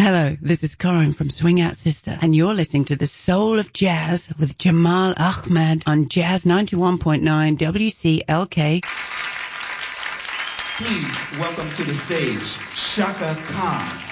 Hello, this is Corinne from Swing Out Sister, and you're listening to The Soul of Jazz with Jamal Ahmed on Jazz 91.9 WCLK. Please welcome to the stage Chaka Khan.